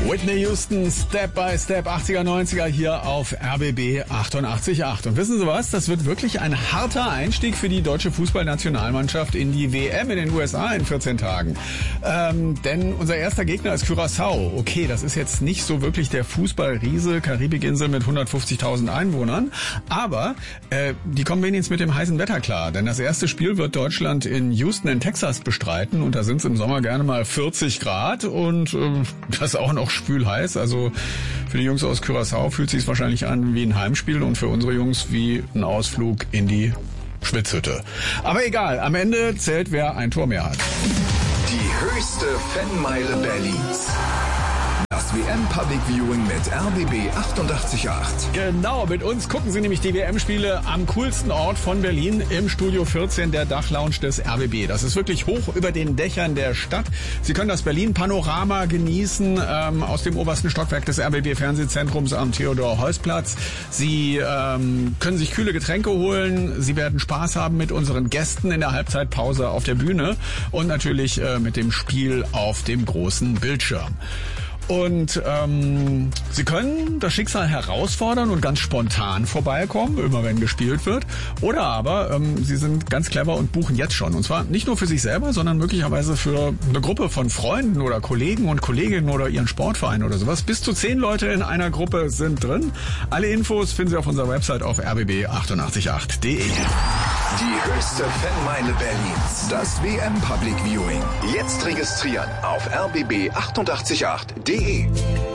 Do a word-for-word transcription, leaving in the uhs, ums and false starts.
Whitney Houston, Step by Step, achtziger, neunziger hier auf R B B achtundachtzig Komma acht. Und wissen Sie was? Das wird wirklich ein harter Einstieg für die deutsche Fußballnationalmannschaft in die W M in den U S A in vierzehn Tagen. Ähm, denn unser erster Gegner ist Curaçao. Okay, das ist jetzt nicht so wirklich der Fußballriese, Karibikinsel mit hundertfünfzigtausend Einwohnern. Aber äh, die kommen wenigstens mit dem heißen Wetter klar. Denn das erste Spiel wird Deutschland in Houston in Texas bestreiten. Und da sind es im Sommer gerne mal vierzig Grad. Und äh, das auch noch spülheiß. Also für die Jungs aus Curaçao fühlt sich wahrscheinlich an wie ein Heimspiel und für unsere Jungs wie ein Ausflug in die Schwitzhütte. Aber egal, am Ende zählt, wer ein Tor mehr hat. Die höchste Fanmeile Berlins. Das W M Public Viewing mit R B B achtundachtzig Komma acht. Genau, mit uns gucken Sie nämlich die W M-Spiele am coolsten Ort von Berlin im Studio vierzehn, der Dachlounge des R B B. Das ist wirklich hoch über den Dächern der Stadt. Sie können das Berlin-Panorama genießen ähm, aus dem obersten Stockwerk des R B B-Fernsehzentrums am Theodor-Heuss-Platz. Sie ähm, können sich kühle Getränke holen. Sie werden Spaß haben mit unseren Gästen in der Halbzeitpause auf der Bühne und natürlich äh, mit dem Spiel auf dem großen Bildschirm. Und ähm, Sie können das Schicksal herausfordern und ganz spontan vorbeikommen, immer wenn gespielt wird. Oder aber ähm, Sie sind ganz clever und buchen jetzt schon. Und zwar nicht nur für sich selber, sondern möglicherweise für eine Gruppe von Freunden oder Kollegen und Kolleginnen oder Ihren Sportverein oder sowas. Bis zu zehn Leute in einer Gruppe sind drin. Alle Infos finden Sie auf unserer Website auf r b b achtundachtzig Komma acht punkt d e. Die höchste Fanmeile Berlins. Das W M Public Viewing. Jetzt registrieren auf r b b achtundachtzig Komma acht punkt d e.